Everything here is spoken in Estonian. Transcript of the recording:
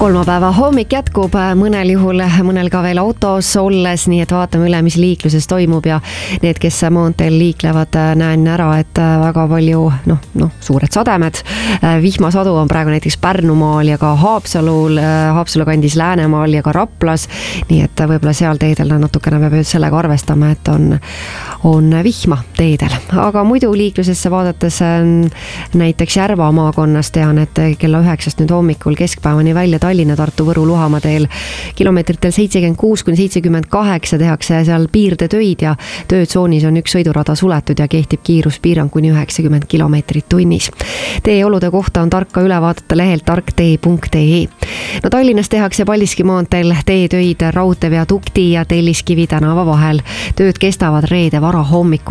Kolmapäeva hommik jätkub mõnel juhul, mõnel ka veel autos olles, nii et vaatame üle, mis liikluses toimub ja need, kes maanteel liiklevad, näen ära, et väga palju suured sademed. Vihmasadu on praegu näiteks Pärnumaal ja ka Haapsalu kandis Läänemaal ja ka Raplas, nii et võib-olla seal teedel natukene peab sellega arvestama, et on vihma teedel. Aga muidu liiklusesse vaadates näiteks Järva maakonnas tean, et kella 9 nüüd hommikul keskpäevani välja Tallinna, Tartu, Võru, Luhamaa teel kilomeetritel 76-78 tehakse seal piirdetöid ja töötsoonis on üks sõidurada suletud ja kehtib kiiruspiirang kuni 90 kilomeetrit tunnis. Teeolude kohta on tark ka üle vaadata lehelt tarktee.ee. No Tallinnas tehakse Paldiski maanteel teetöid Raudteeviadukti ja Telliskivi tänava vahel. Tööd kestavad reede varahommikul.